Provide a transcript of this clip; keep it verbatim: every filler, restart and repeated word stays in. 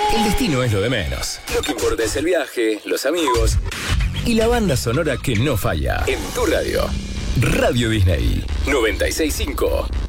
El destino es lo de menos. Lo que importa es el viaje, los amigos y la banda sonora que no falla. En tu radio. Radio Disney noventa y seis punto cinco.